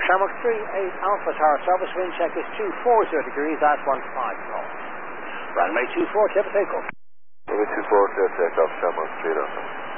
Shamrock 38 Alpha Tower, service wind check is 240 degrees, that's 15 knots. Runway 24, clear for takeoff. Runway 24, clear takeoff, Shamrock 3 Alpha.